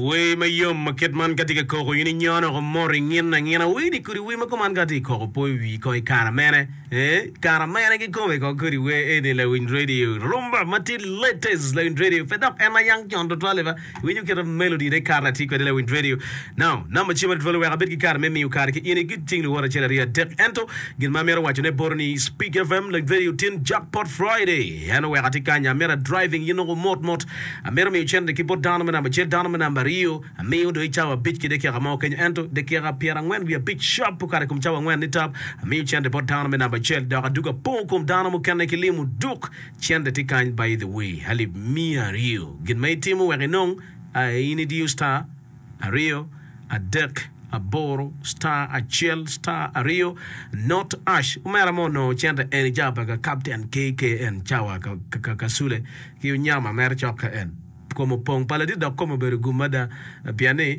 We mayom maket man katika koko yini nyono ko mori ngina we di kuri we makoman kati koko po we ko karamene karamene ki ko kuri we ene la win radio rumba mati latest la win radio fed up ema yang john to 12 when you get a melody de karati ko de la win radio now number chima to we abit ki karame mi ukar ki ene good thing wora chela ria dek ento gin ma mera wacho ne borni speak fm la radio tin jackpot friday ano we katika nya mera driving you know mot amera mi chende ki bot down na chel down na Rio, a meal do each our bitch de Kira Mokan ento, de Kira Pierre and when we a big shop, Pukakum Chow and when the top, a meal chant about town and number chel, Dog Duka Pokum, Danamo Kanakilimu Duke, chant the kind by the way, Halib Mia Rio, get my team where I know, a Inidio star, a Rio, a Dirk, a Boro, star, a Chel, star, a Rio, not Ash, Umaramono, chant any job like a Captain KK and Chawa Kasule, Kiunyama, Merchoka and. Como pong paladi da como bergumada piane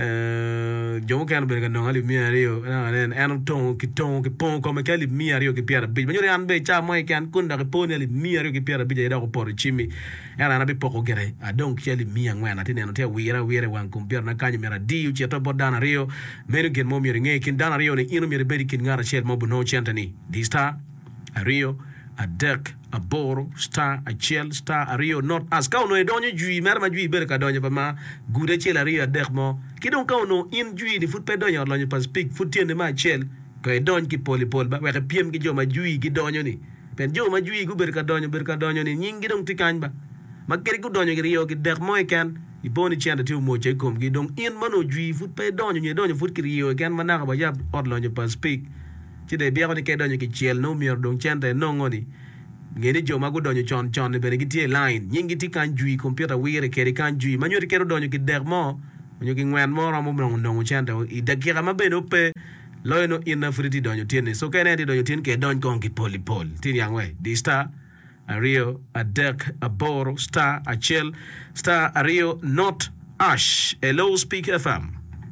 jomo kan berga no ali miario en ton ki pon como que ali miario que piara bi nyori an be cha moy kan kunda ke pon ali miario que piara bi da ko por chimi era na bi poko gere a donc ali mia ngwana tineno te wira wan kumpiar na kanyi mera di uchi to bodana rio meru gen mo miri nge kin dana rio ne inu miri beri kin ngara shel mo buno chantani di star a rio a Dirk, a Boro, star, a Chel, star, a Rio, not as kauno e donyo jui, merma jui berka donyo pa ma, gude Chel a Rio a Dirk mo, ki don kauno in jui di foot pe donyo lonyo pa speak, foot tiende ma Chel, ko e donyo ki poli ba, weke piem ki jo ma jui ki donyo ni, pen jo ma jui gu berka donyo ni, nyingi dong tikany ba, ma keri ku donyo ki Rio ki Dirk mo e kan, I boni chanda tiu mo che kom ki dong in mano jui foot pe donyo foot ki Rio e kan manaka ba yab od lonyo pa speak, ci de biya ko ni ke donyo ki Chel no mier dong chanta no ngoni ngene jo mago donyo chon ne bene gitie line nyingi ti kan jui computer wire kere kan jui manyori kero donyo ki dermo manyo ki ngwen mo ramo ndongo chanta I dakira mabeno pe loyno ina friti donyo tiene so kene ti donyo tin ke donyo kon ki pol tin yangwe di star a Rio a Dirk a Boro star a Chel star a Rio not Ash hello speak FM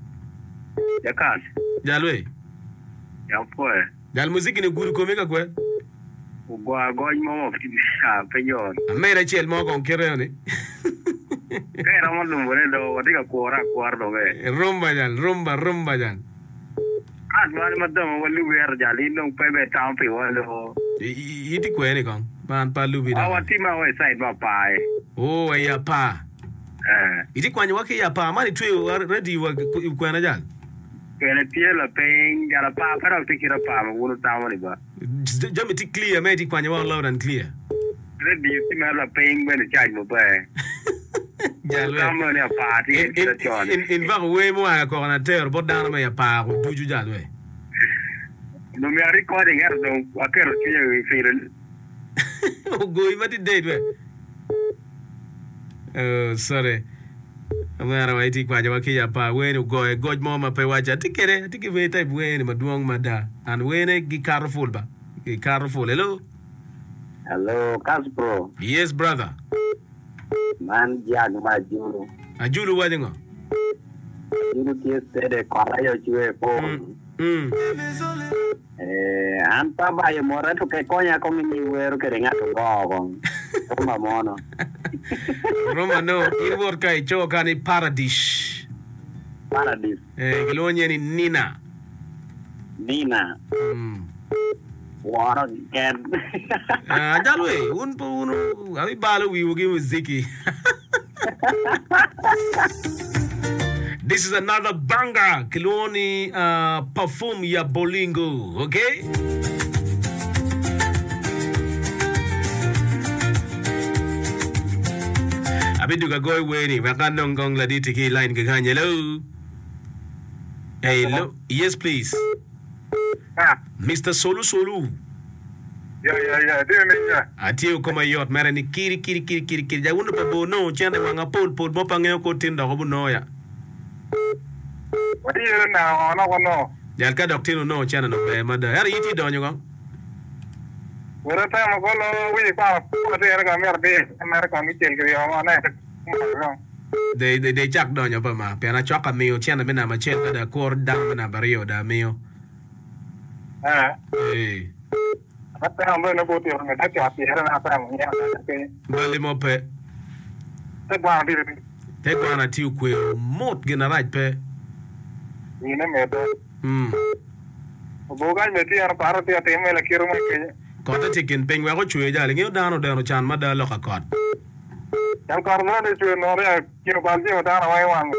Yakas jalwe Yapoe Dal muziki ni guru komeka kwe Ugwa mo sa peyon Amera Chel mo kon kireo ni Kaya mo lumbre do watika kuardo ge rumba jan Wala madam wala wer jali nong pebe tampi wala iti kwe ni kon pan pa lubi da awati ma we side ma pai oh ya pa iti kwani wake ya pa mani twe ready wa kwana jan kene tiela peng gara pa para tikira pa wulu tamani ba Jump it clear, mate. When you are loud and clear. Ready, you see me paying when the charge mo ba. Come on, party. In fact, way more I call a tear, but down my pa, do you that way? No, we are recording here, so I can't feel. Oh, go even the date. Oh, sorry. I'm going to take my Waki pa when you go a god mama pay watch a ticket, take away type way in my duong mada, and when a careful ba. Careful, hello? Hello, Caspro. Yes, brother. Man, Jan, my Julu. A Julu wedding. Julu said a Korea phone. Anta ba yung mora to kay konya kung hindi wero kaya nga to gawang. Tama mo no. Romano, iwor kay choka ni Paradis. Gilonya ni Nina. Water can. Jalwe, uno, abi balo we will give Ziki. This is another banger, Kiloni perfume ya Bolingo, okay? Abiduga go weni, wakandong gong la ditiki line kaganya. Hello? Hello? Yes, please. Mr. Solu. Yeah. Dia Atio koma yot mara ni kiri. Ja uno pa bono chande wanga pol mo pangeo ko tinda ko buno ya. What you now? No. Jal ka doctor no chana no be mada. Ara yiti donyo gong. Wala ta mo ko wi pa ko te ra mer de America mi tel ke yo na. They jack donyo pa ma. Pena choka mio chana bena ma chel kada kor dang na bario da mio. Eh. Apa ang na buti orang ada cakap dia na apa yang ni ada ke. Bali mo pe. Sebab dia Te gwana tiu kwe mot gina right pe. Ine meto. Boga meti ar paro ti ate me la kiro mo ke. Kota tikin peng wa ko chwe jale ngi dano chan ma da lo ka kot. Jal karno de chwe no ya kiro balji hota na wai wang.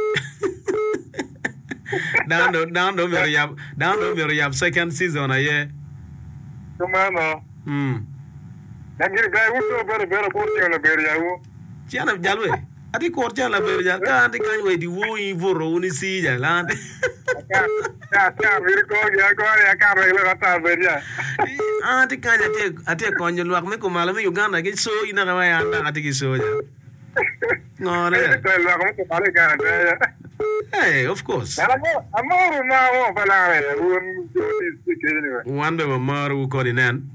Dano mere yap second season aye. Tumano. Nagir gai uto bere porti na bere ya u. Chiana jalwe. Ati korcha la bere ja ka ati kan we di wo yi voro uni si ja la. Ya vir ko ya ka re la ta bere ja. Ati kan ati konjo luak me ko mala me Uganda ke so ina ka ya anda ati ki so ja. Ngore. Ko luak me ko pale ka ya. Hey, of course. Amor na wo pala un ti One be maru ko dinan.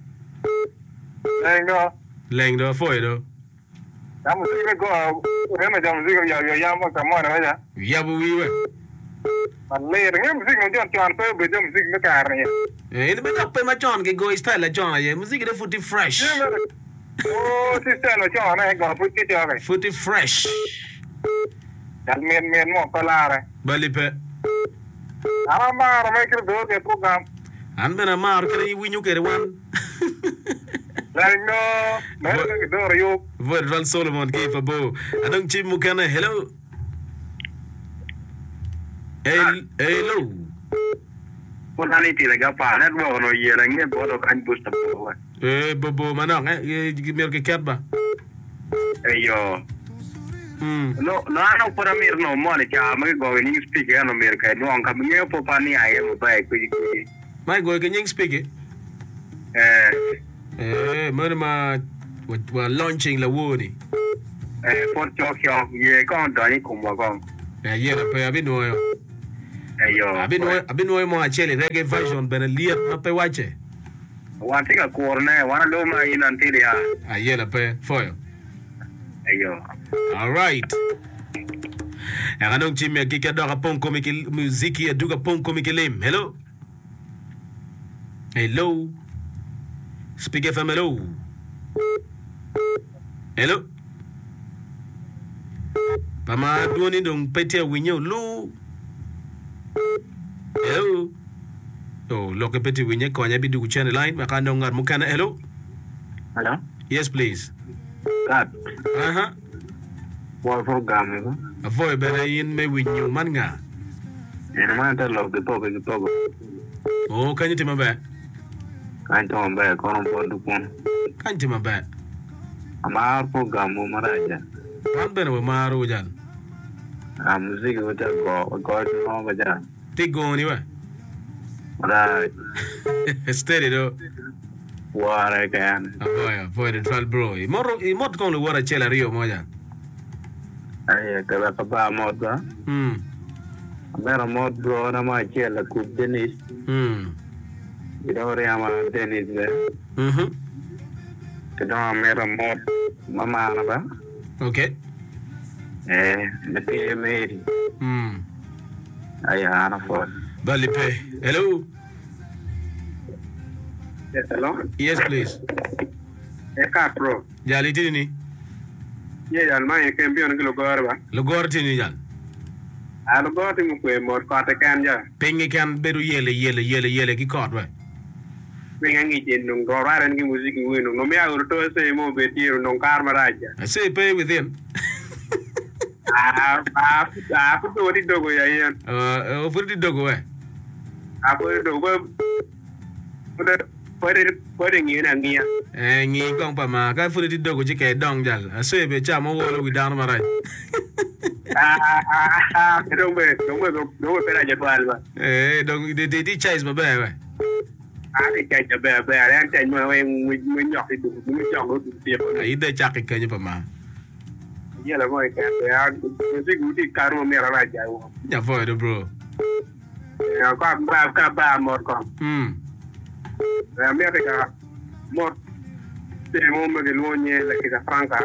Lengdo foi do. Kamu sih ko rema jam sih ya mo kamu na ya. Ya bu wi we. Palle ngem sih mo jon pe be jam sih me kar ni. Ini be pe ma jon ke go style la jon ye music de footy fresh. Oh, sister no jon na go footy jo ke. Footy fresh. Dal men mo pala re. Bali pe. Ara ma me kir do ke program. An bena mar kere yi winyu kere wan. Lengno, me do yo. Val Solomon ke fa bo. Adong chim mukana hello. Hello. Punani ti lega pa net bo no ye lenge bo do kan busta bo. Bobo manang mer ke kerba. Yo. No ano para mir no mo ne cha me go ni speak ano mer ka no an kam nge po pa ni ai mo ba ku ku. Mai go ke nying speak mer ma wa launching la woni. For Tokyo ye kon do ni ku mo kon. Ye la pe abino yo. Yo. Abino mo achele reggae version ben liet na pe wache. Wan tika korne wan lo ma ina ntili ya. Ye la pe foyo. Yo. All right. Anong chimya kika doga pon komiki muziki ya duga pon komiki lim. Hello. Hello. Speak FM hello. Hello. Pama duoni dong petia winyo lu. Hello. Oh, loke peti winye ko nya bidu channel line makanda ngar mukana hello. Hello. Yes please. God. What program is it? Avoid better in me with you, manga. And I'm going to love the public. Oh, can you tell me back? Can't tell me back on board the phone. Can't tell me back. I'm our program, Maraja. I'm better with Marujan. I'm music with a god over there. Take go anywhere. Right. Steady though. What I can. Avoid the 12 bro. He not going to water chela Rio Moja. Ay, kaya ka ba mo ba? Meron mo bro na mga chela kung Dennis. Idori ama Dennis ba? Kaya meron mo mama na ba? Okay. Napi Mary. Ay, ano po? Balipe. Hello. Yes, hello? Yes, please. Eka bro. Jali tini. Ye alma ye kampiyon ke logor ba? Logor tini jal. Logor ti mo ko mo ko ta kan ja. Pengi kan beru yele ki kod ba. Penga ngi jen nung roraran ki music ngi no me a urto se mo be tiro nung kar maraja. I say pay within. Aku di dogo ya yan. Ofur di dogo eh. Aku dogo. Pwede ngi na ngi ya. Ngi kong pa ma ka furi di dogo jike dong jal. I say be cha mo wolo wi down maraj. Dong be pera jadwal ba. Dong di chase ba ba ba. Di chase ba ba ran chase mo we nyok di du mo chok du ti ba. Ai de chak ke pa ma. Ya la mo ka ya music di karo me ra ja wo. Ya foi do bro. Ya ka ba mo ko. America mort te mo me de loñe la que franca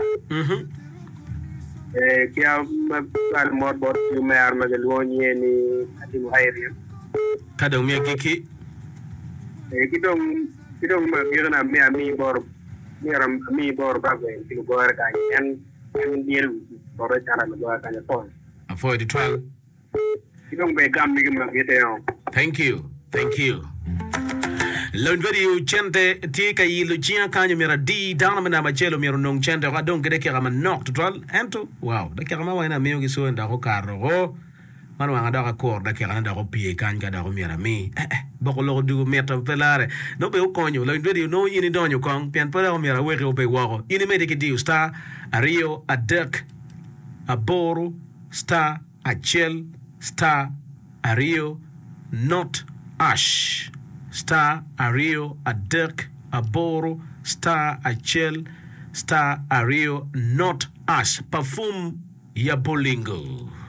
que al mort bot yu me arma de loñe ni ati mo hayri kadong mi kiki kidong ma gina mi bor mi bor ba ko ti bor ka en diel Ore chana me go kanya phone. Avoid the 12. Ikong be gam mi gam yete yo. Thank you. Lon video chente tika yilu chia kanyo mira di dana mena machelo mira nong chente wa don gede kira man nok tutwal ento wow da kira ma wana miyo giso nda ko karo go manu wanga da ko da kira nda ko pie kanja da ko mira mi boko lo du meta pelare no be ukonyo lon video no yini donyo kong pian pala mira weke ope wako yini mede ki di star a Rio a Dirk a Boro star a Chel star a Rio not Ash star a Rio a Dirk a Boro star a Chel star a Rio not Ash perfume ya Bolingo.